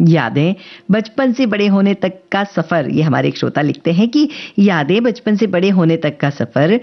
यादें बचपन से बड़े होने तक का सफर, ये हमारे एक श्रोता लिखते हैं कि यादें बचपन से बड़े होने तक का सफर,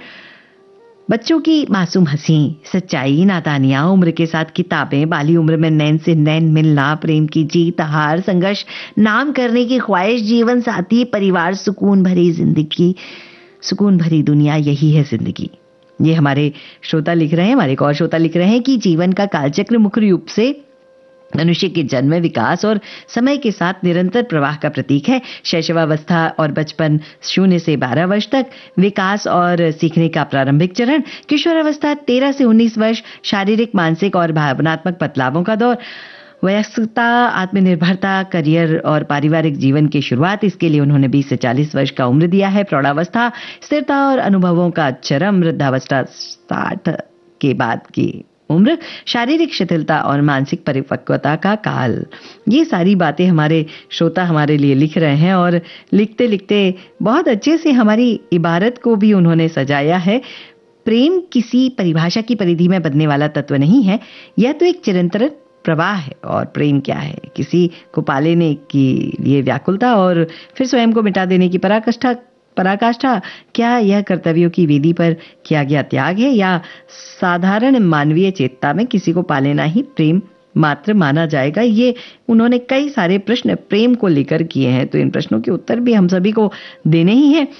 बच्चों की मासूम हंसी, सच्चाई, नादानियां, उम्र के साथ किताबें, बाली उम्र में नैन से नैन मिलना, प्रेम की जीत हार, संघर्ष, नाम करने की ख्वाहिश, जीवन साथी, परिवार, सुकून भरी जिंदगी, सुकून भरी दुनिया, यही है जिंदगी। ये हमारे श्रोता लिख रहे हैं। हमारे एक और श्रोता लिख रहे हैं कि जीवन का कालचक्र मुख्य रूप से मनुष्य के जन्म, विकास और समय के साथ निरंतर प्रवाह का प्रतीक है। शैशवावस्था और बचपन 0 से 12 वर्ष तक, विकास और सीखने का प्रारंभिक चरण, किशोरावस्था 13 से 19 वर्ष, शारीरिक, मानसिक और भावनात्मक बदलावों का दौर, वयस्कता, आत्मनिर्भरता, करियर और पारिवारिक जीवन की शुरुआत, इसके लिए उन्होंने 20 से 40 वर्ष का उम्र दिया है। प्रौढ़ावस्था, स्थिरता और अनुभवों का चरम, वृद्धावस्था 60 के बाद की उम्र, शारीरिक शिथिलता और मानसिक परिपक्वता का काल। ये सारी बातें हमारे श्रोता हमारे लिए लिख रहे हैं और लिखते लिखते बहुत अच्छे से हमारी इबारत को भी उन्होंने सजाया है। प्रेम किसी परिभाषा की परिधि में बंधने वाला तत्व नहीं है, यह तो एक चिरंतन प्रवाह है। और प्रेम क्या है? किसी को पा लेने के लिए व्याकुलता और फिर स्वयं को मिटा देने की पराकाष्ठा। क्या यह कर्तव्यों की वेदी पर किया गया त्याग है, या साधारण मानवीय चेतना में किसी को पा लेना ही प्रेम मात्र माना जाएगा? ये उन्होंने कई सारे प्रश्न प्रेम को लेकर किए हैं, तो इन प्रश्नों के उत्तर भी हम सभी को देने ही हैं।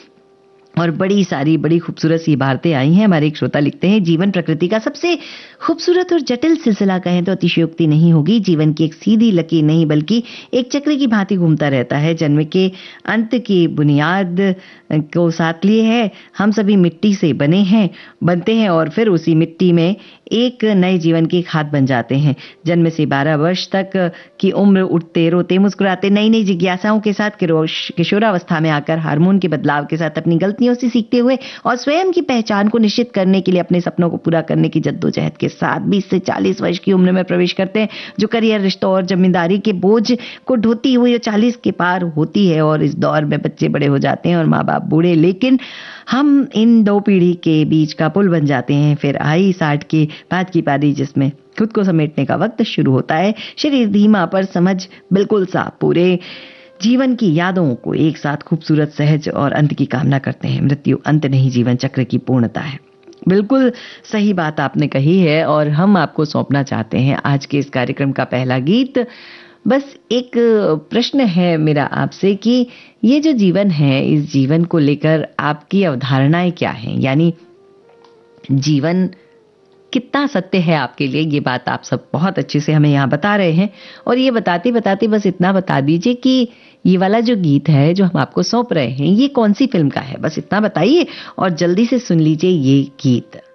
और बड़ी खूबसूरत सी इबारतें आई हैं। हमारे एक श्रोता लिखते हैं, जीवन प्रकृति का सबसे खूबसूरत और जटिल सिलसिला कहें तो अतिशयोक्ति नहीं होगी। जीवन की एक सीधी लकीर नहीं बल्कि एक चक्र की भांति घूमता रहता है। जन्म के अंत की बुनियाद को साथ लिए है। हम सभी मिट्टी से बनते हैं और फिर उसी मिट्टी में एक नए जीवन की खाद बन जाते हैं। जन्म से 12 वर्ष तक की उम्र, उठते, रोते, मुस्कुराते, नई नई जिज्ञासाओं के साथ किशोरावस्था में आकर हार्मोन के बदलाव के साथ अपनी गलतियों से सीखते हुए और स्वयं की पहचान को निश्चित करने के लिए अपने सपनों को पूरा करने की जद्दोजहद के साथ 20 से 40 वर्ष की उम्र में प्रवेश करते हैं, जो करियर, रिश्तों और जिम्मेदारी के बोझ को ढोती हुई 40 के पार होती है। और इस दौर में बच्चे बड़े हो जाते हैं और माँ बाप बूढ़े, लेकिन हम इन दो पीढ़ी के बीच का पुल बन जाते हैं। फिर आई 60 के बाद की पारी, जिसमें खुद को समेटने का वक्त शुरू होता है। शरीर धीमा पर समझ बिल्कुल साफ, पूरे जीवन की यादों को एक साथ खूबसूरत, सहज और अंत की कामना करते हैं। मृत्यु अंत नहीं, जीवन चक्र की पूर्णता है। बिल्कुल सही बात आपने कही है। और हम आपको सौंपना चाहते हैं आज के इस कार्यक्रम का पहला गीत। बस एक प्रश्न है मेरा आपसे कि ये जो जीवन है, इस जीवन को लेकर आपकी अवधारणाएं क्या हैं? यानी जीवन कितना सत्य है आपके लिए? ये बात आप सब बहुत अच्छे से हमें यहाँ बता रहे हैं। और ये बताते बताते बस इतना बता दीजिए कि ये वाला जो गीत है जो हम आपको सौंप रहे हैं, ये कौन सी फिल्म का है? बस इतना बताइए और जल्दी से सुन लीजिए ये गीत।